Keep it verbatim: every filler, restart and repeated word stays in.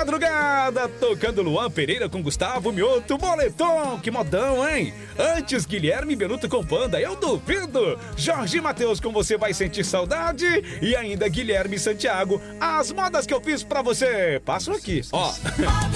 madrugada, tocando Luan Pereira com Gustavo Mioto, Boletom, que modão, hein? Antes Guilherme Benuto com Panda, eu duvido. Jorge Matheus com Você Vai Sentir Saudade e ainda Guilherme Santiago, as modas que eu fiz pra você. Passo aqui, ó.